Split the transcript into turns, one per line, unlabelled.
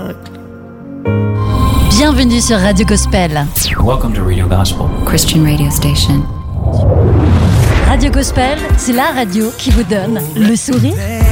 Bienvenue sur Radio Gospel.
Welcome to Radio Gospel,
Christian radio station.
Radio Gospel, c'est la radio qui vous donne le sourire.